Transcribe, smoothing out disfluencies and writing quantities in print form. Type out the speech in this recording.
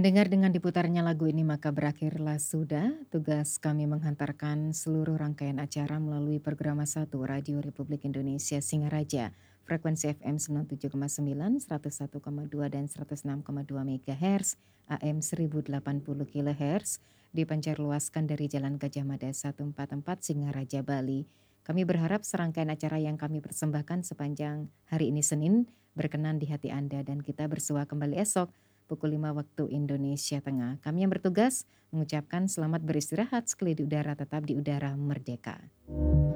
Mendengar dengan diputarnya lagu ini maka berakhirlah sudah tugas kami menghantarkan seluruh rangkaian acara melalui program satu Radio Republik Indonesia Singaraja. Frekuensi FM 97,9, 101,2 dan 106,2 MHz, AM 1080 kHz, dipancarluaskan dari Jalan Gajah Mada 144 Singaraja, Bali. Kami berharap serangkaian acara yang kami persembahkan sepanjang hari ini Senin berkenan di hati Anda dan kita bersua kembali esok pukul 5 waktu Indonesia Tengah. Kami yang bertugas mengucapkan selamat beristirahat sekali di udara tetap di udara merdeka.